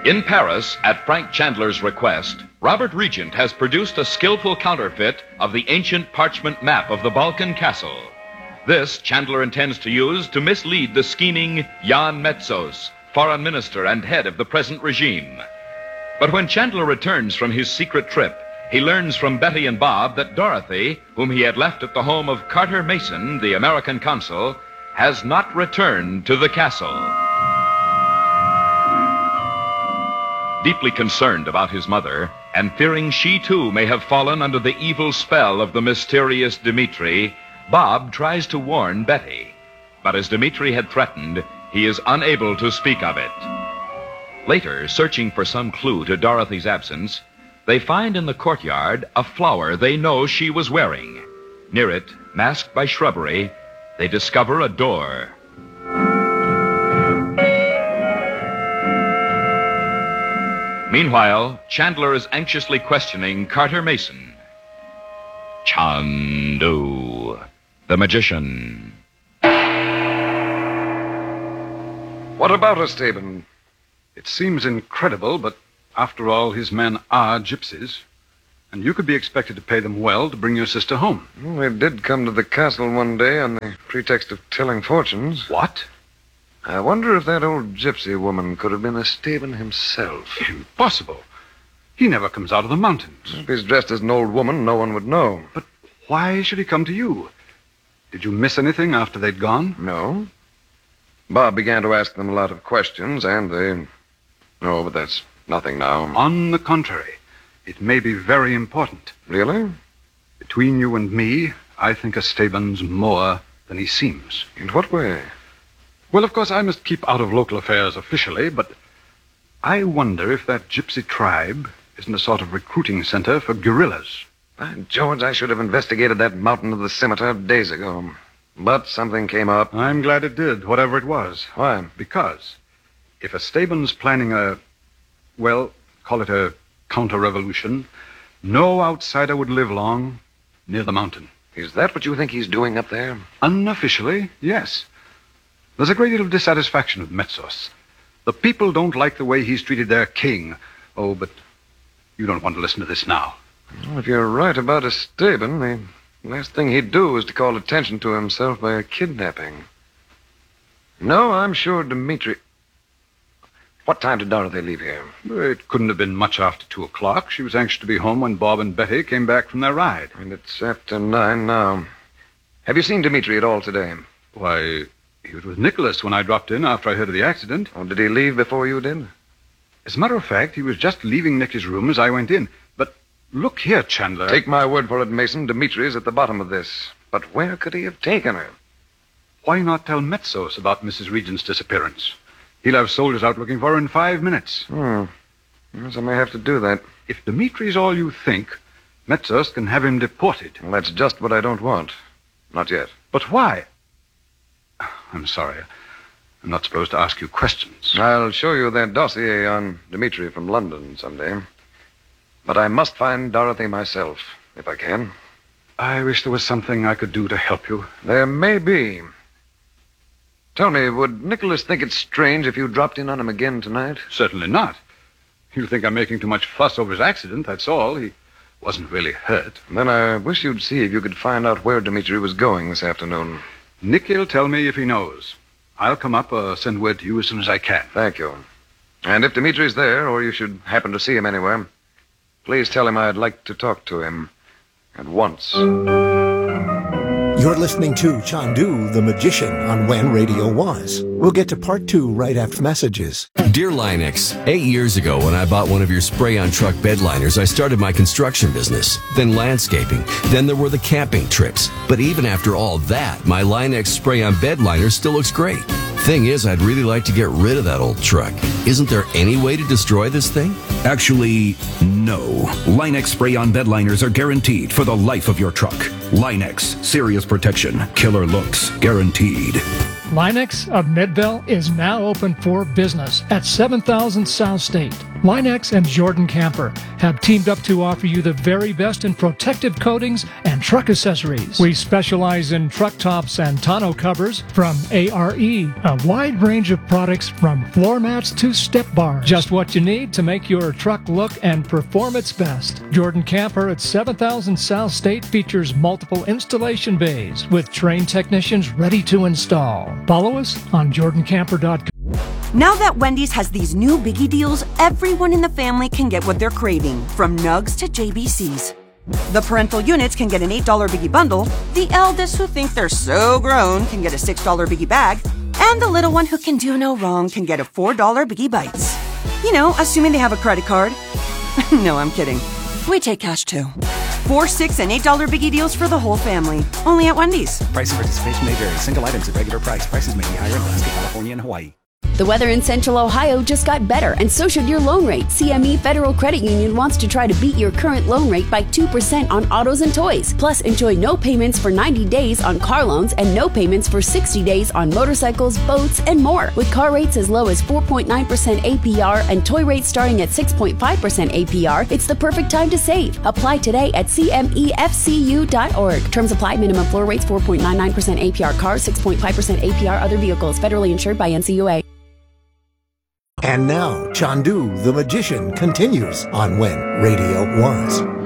In Paris, at Frank Chandler's request, Robert Regent has produced a skillful counterfeit of the ancient parchment map of the Balkan castle. This Chandler intends to use to mislead the scheming Jan Metzos, foreign minister and head of the present regime. But when Chandler returns from his secret trip, he learns from Betty and Bob that Dorothy, whom he had left at the home of Carter Mason, the American consul, has not returned to the castle. Deeply concerned about his mother, and fearing she too may have fallen under the evil spell of the mysterious Dmitri, Bob tries to warn Betty. But as Dmitri had threatened, he is unable to speak of it. Later, searching for some clue to Dorothy's absence, they find in the courtyard a flower they know she was wearing. Near it, masked by shrubbery, they discover a door. Meanwhile, Chandler is anxiously questioning Carter Mason. Chandu, the magician. What about us, Tabin? It seems incredible, but after all, his men are gypsies. And you could be expected to pay them well to bring your sister home. Well, they did come to the castle one day on the pretext of telling fortunes. What? I wonder if that old gypsy woman could have been Esteban himself. Impossible. He never comes out of the mountains. If he's dressed as an old woman, no one would know. But why should he come to you? Did you miss anything after they'd gone? No. Bob began to ask them a lot of questions, and they... Oh, but that's nothing now. On the contrary, it may be very important. Really? Between you and me, I think Esteban's more than he seems. In what way? Well, of course, I must keep out of local affairs officially, but I wonder if that gypsy tribe isn't a sort of recruiting center for guerrillas. By George, I should have investigated that mountain of the scimitar days ago. But something came up. I'm glad it did, whatever it was. Why? Because if Esteban's planning call it a counter-revolution, no outsider would live long near the mountain. Is that what you think he's doing up there? Unofficially, yes. There's a great deal of dissatisfaction with Metzos. The people don't like the way he's treated their king. Oh, but you don't want to listen to this now. Well, if you're right about Esteban, the last thing he'd do is to call attention to himself by a kidnapping. No, I'm sure Dmitri... What time did Dorothy leave here? It couldn't have been much after 2 o'clock. She was anxious to be home when Bob and Betty came back from their ride. And it's after 9 now. Have you seen Dmitri at all today? Why, he was with Nicholas when I dropped in after I heard of the accident. Oh, did he leave before you did? As a matter of fact, he was just leaving Nicky's room as I went in. But look here, Chandler. Take my word for it, Mason. Dimitri's at the bottom of this. But where could he have taken her? Why not tell Metzos about Mrs. Regent's disappearance? He'll have soldiers out looking for her in 5 minutes. Yes, I may have to do that. If Dimitri's all you think, Metzos can have him deported. Well, that's just what I don't want. Not yet. But why? I'm sorry. I'm not supposed to ask you questions. I'll show you that dossier on Dmitri from London someday. But I must find Dorothy myself, if I can. I wish there was something I could do to help you. There may be. Tell me, would Nicholas think it strange if you dropped in on him again tonight? Certainly not. He'll think I'm making too much fuss over his accident, that's all. He wasn't really hurt. Then I wish you'd see if you could find out where Dmitri was going this afternoon. Nicky'll tell me if he knows. I'll come up or send word to you as soon as I can. Thank you. And if Dimitri's there, or you should happen to see him anywhere, please tell him I'd like to talk to him at once. You're listening to Chandu, the Magician, on When Radio Was. We'll get to part 2 right after messages. Dear Linex, 8 years ago when I bought one of your spray-on truck bed liners, I started my construction business, then landscaping, then there were the camping trips. But even after all that, my Linex spray-on bed liner still looks great. Thing is, I'd really like to get rid of that old truck. Isn't there any way to destroy this thing? Actually, no. Linex spray-on bed liners are guaranteed for the life of your truck. Linex, serious protection, killer looks, guaranteed. Linex of Midville is now open for business at 7000 South State. Linex and Jordan Camper have teamed up to offer you the very best in protective coatings and truck accessories. We specialize in truck tops and tonneau covers from ARE, a wide range of products from floor mats to step bars. Just what you need to make your truck look and perform its best. Jordan Camper at 7000 South State features multiple installation bays with trained technicians ready to install. Follow us on jordancamper.com. Now that Wendy's has these new biggie deals, everyone in the family can get what they're craving, from nugs to JBCs. The parental units can get an $8 biggie bundle, the eldest who think they're so grown can get a $6 biggie bag, and the little one who can do no wrong can get a $4 biggie bites. You know, assuming they have a credit card. No, I'm kidding. We take cash too. 4, 6, and $8 biggie deals for the whole family. Only at Wendy's. Price and participation may vary. Single items at regular price. Prices may be higher in Alaska, California, and Hawaii. The weather in Central Ohio just got better, and so should your loan rate. CME Federal Credit Union wants to try to beat your current loan rate by 2% on autos and toys. Plus, enjoy no payments for 90 days on car loans and no payments for 60 days on motorcycles, boats, and more. With car rates as low as 4.9% APR and toy rates starting at 6.5% APR, it's the perfect time to save. Apply today at cmefcu.org. Terms apply. Minimum floor rates 4.99% APR cars, 6.5% APR other vehicles. Federally insured by NCUA. And now, Chandu the Magician continues on When Radio Was.